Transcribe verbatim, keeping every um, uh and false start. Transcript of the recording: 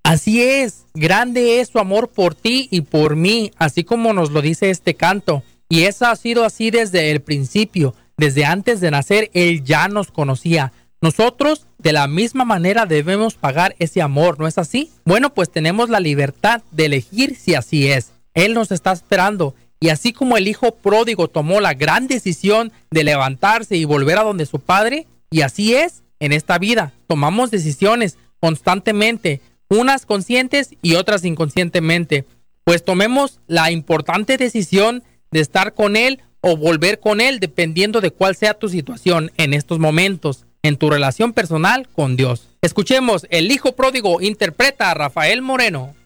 Así es, grande es su amor por ti y por mí, así como nos lo dice este canto. Y eso ha sido así desde el principio, desde antes de nacer, Él ya nos conocía. Nosotros, de la misma manera, debemos pagar ese amor, ¿no es así? Bueno, pues tenemos la libertad de elegir si así es. Él nos está esperando. Y así como el hijo pródigo tomó la gran decisión de levantarse y volver a donde su padre, y así es en esta vida. Tomamos decisiones constantemente, unas conscientes y otras inconscientemente. Pues tomemos la importante decisión de estar con Él o volver con Él, dependiendo de cuál sea tu situación en estos momentos, en tu relación personal con Dios. Escuchemos, el hijo pródigo interpreta a Rafael Moreno.